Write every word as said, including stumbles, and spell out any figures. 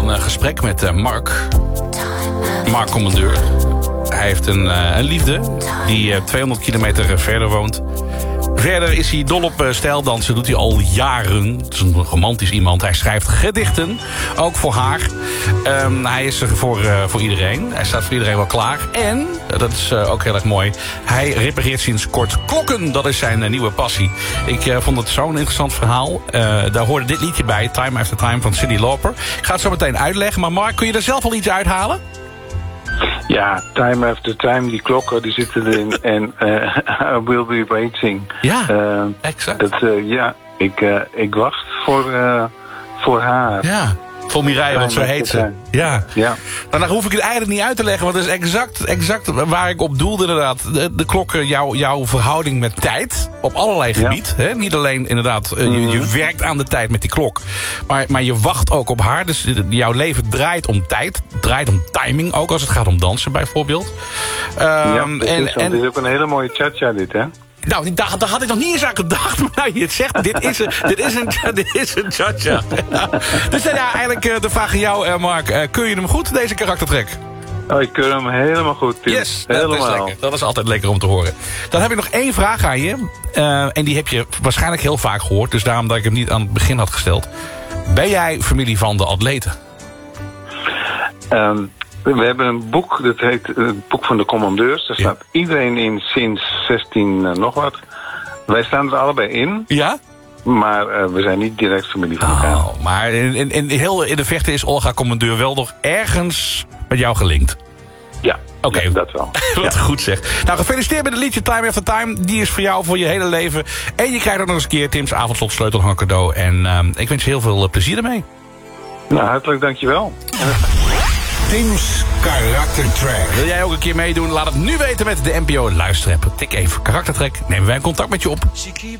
een uh, gesprek met uh, Mark. Mark Commandeur. Hij heeft een, uh, een liefde die uh, tweehonderd kilometer verder woont. Verder is hij dol op uh, stijldansen, doet hij al jaren. Het is een romantisch iemand. Hij schrijft gedichten, ook voor haar. Um, hij is er voor, uh, voor iedereen. Hij staat voor iedereen wel klaar. En, uh, dat is uh, ook heel erg mooi, hij repareert sinds kort klokken. Dat is zijn uh, nieuwe passie. Ik uh, vond het zo'n interessant verhaal. Uh, daar hoorde dit liedje bij, Time After Time van Cyndi Lauper. Ik ga het zo meteen uitleggen, maar Mark, kun je er zelf al iets uithalen? Ja, Time After Time, die klokken, die zitten erin. En uh, I Will Be Waiting. Ja, uh, exact. Dat, uh, ja, ik, uh, ik wacht voor, uh, voor haar. Ja, voor Mireille, want zo heet ze. Ja. Ja. Nou, dan hoef ik het eigenlijk niet uit te leggen, want dat is exact, exact waar ik op doelde inderdaad. De, de klokken, jouw, jouw verhouding met tijd, op allerlei gebied. Ja. Hè? Niet alleen inderdaad, uh, je, je werkt aan de tijd met die klok, maar, maar je wacht ook op haar. Dus jouw leven draait om tijd, draait om timing, ook als het gaat om dansen bijvoorbeeld. Um, ja, dat is, en, en, dit is ook een hele mooie cha-cha dit, hè? Nou, daar, daar had ik nog niet eens aan gedacht. Maar nou, je het zegt, dit is een, dit is een, dit is een cha-cha. Ja. Dus ja, eigenlijk uh, de vraag aan jou, uh, Mark. Uh, kun je hem goed, deze karaktertrek? Oh, ik keur hem helemaal goed, Tim. Yes, helemaal. dat is lekker. Dat is altijd lekker om te horen. Dan heb ik nog één vraag aan je. Uh, en die heb je waarschijnlijk heel vaak gehoord. Dus daarom dat ik hem niet aan het begin had gesteld. Ben jij familie van de atleten? Um, We hebben een boek, dat heet het boek van de commandeurs. Daar staat ja. iedereen in sinds zestien uh, nog wat. Wij staan er allebei in. Ja? Maar uh, we zijn niet direct familie van elkaar. Oh, maar in, in, in, heel in de vechten is Olga Commandeur wel nog ergens met jou gelinkt. Ja, oké, okay. Dat wel. Wat ja. goed zeg. Nou, gefeliciteerd met het liedje Time After Time. Die is voor jou voor je hele leven. En je krijgt ook nog eens een keer Tim's avondslot sleutelhanger cadeau. En uh, ik wens je heel veel plezier ermee. Nou, hartelijk dankjewel. Tim's Karaktertrack. Wil jij ook een keer meedoen? Laat het nu weten met de N P O Luister-app. Tik even Karaktertrack. Nemen wij contact met je op.